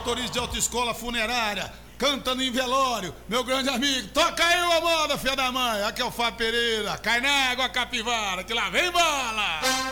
motorista de autoescola funerária, cantando em velório, meu grande amigo. Toca aí uma moda, filha da mãe. Aqui é o Fábio Pereira, cai na água, capivara, que lá vem bola!